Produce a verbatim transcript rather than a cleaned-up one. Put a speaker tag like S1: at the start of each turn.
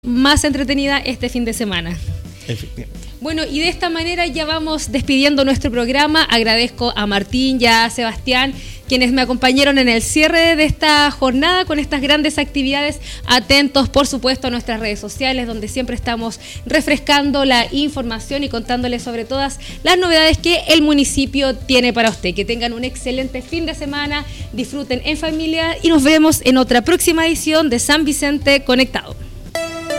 S1: más entretenida este fin de semana.
S2: Efectivamente.
S1: Bueno, y de esta manera ya vamos despidiendo nuestro programa. Agradezco a Martín y a Sebastián, quienes me acompañaron en el cierre de esta jornada con estas grandes actividades. Atentos, por supuesto, a nuestras redes sociales, donde siempre estamos refrescando la información y contándoles sobre todas las novedades que el municipio tiene para usted. Que tengan un excelente fin de semana, disfruten en familia y nos vemos en otra próxima edición de San Vicente Conectado.